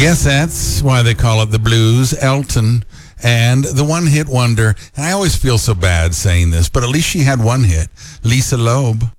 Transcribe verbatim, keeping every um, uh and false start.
guess that's why they call it the blues. Elton and the one-hit wonder. And I always feel so bad saying this, but at least she had one hit. Lisa Loeb.